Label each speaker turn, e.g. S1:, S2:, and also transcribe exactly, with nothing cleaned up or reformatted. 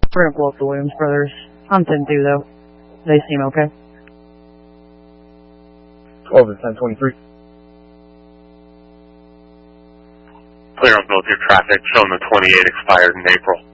S1: We're gonna pull up the Williams brothers. I'm ten two though. They seem okay.
S2: twelve is ten twenty-three.
S3: Clear on both your traffic, showing the twenty-eight expired in April.